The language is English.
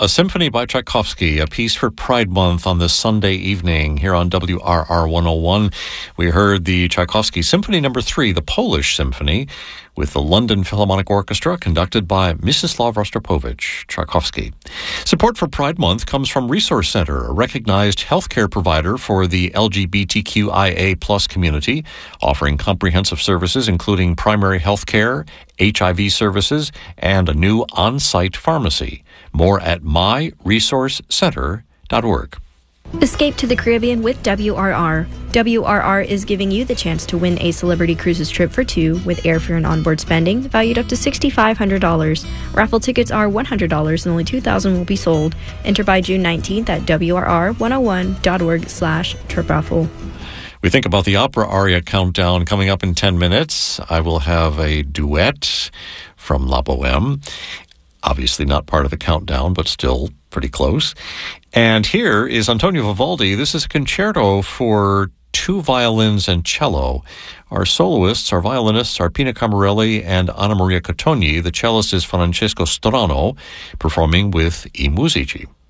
A symphony by Tchaikovsky, a piece for Pride Month on this Sunday evening here on WRR 101. We heard the Tchaikovsky Symphony No. 3, the Polish Symphony, with the London Philharmonic Orchestra, conducted by Mstislav Rostropovich. Tchaikovsky. Support for Pride Month comes from Resource Center, a recognized healthcare provider for the LGBTQIA+ community, offering comprehensive services including primary health care, HIV services, and a new on-site pharmacy. More at myresourcecenter.org. Escape to the Caribbean with WRR. WRR is giving you the chance to win a Celebrity Cruises trip for two with airfare and onboard spending valued up to $6,500. Raffle tickets are $100 and only 2,000 will be sold. Enter by June 19th at WRR101.org/trip raffle. We think about the opera aria countdown coming up in 10 minutes. I will have a duet from La Boheme. Obviously not part of the countdown, but still pretty close. And here is Antonio Vivaldi. This is a concerto for two violins and cello. Our soloists, our violinists are Pina Camarelli and Anna Maria Cottogni. The cellist is Francesco Strano, performing with I Musici.